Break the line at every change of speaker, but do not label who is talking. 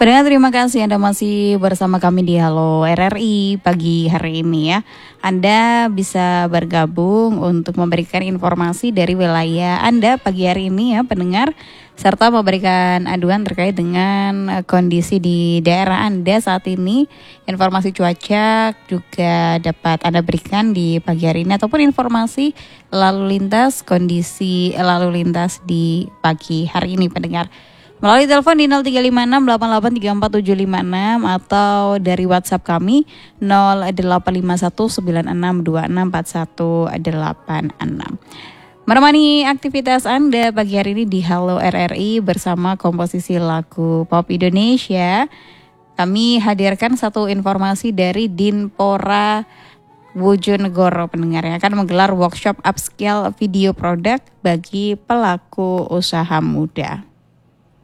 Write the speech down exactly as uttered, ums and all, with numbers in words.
Pendengar, terima kasih Anda masih bersama kami di Halo R R I pagi hari ini ya. Anda bisa bergabung untuk memberikan informasi dari wilayah Anda pagi hari ini ya pendengar, serta memberikan aduan terkait dengan kondisi di daerah Anda saat ini. Informasi cuaca juga dapat Anda berikan di pagi hari ini, ataupun informasi lalu lintas, kondisi lalu lintas di pagi hari ini pendengar. Melalui telepon di nol tiga lima enam delapan delapan tiga empat tujuh lima enam atau dari WhatsApp kami nol delapan lima satu sembilan enam dua enam empat satu delapan enam. Menemani aktivitas Anda pagi hari ini di Halo R R I bersama komposisi lagu pop Indonesia, kami hadirkan satu informasi dari Dinpora Bojonegoro pendengar yang akan menggelar workshop upscale video product bagi pelaku usaha muda.